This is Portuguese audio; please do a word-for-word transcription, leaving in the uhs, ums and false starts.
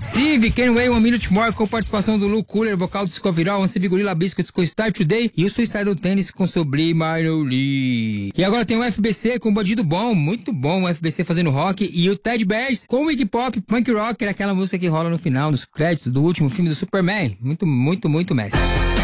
Civi, Can't Wait One Minute More, com participação do Lu Cooler, vocal do Discoviral, Anse Gorilla Biscuits com Start Today e o Suicidal Tennis com Subliminal Lee. E agora tem o F B C com Bandido Bom, muito bom o F B C fazendo rock, e o Ted Bears com o Iggy Pop, Punk Rocker, aquela música que rola no final dos créditos do último filme do Superman. Muito, muito, muito mestre.